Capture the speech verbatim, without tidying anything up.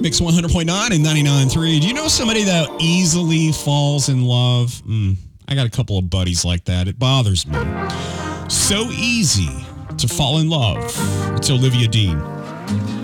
Mix one hundred point nine and ninety-nine point three. Do you know somebody that easily falls in love? Mm, I got a couple of buddies like that. It bothers me. So easy to fall in love. It's Olivia Dean.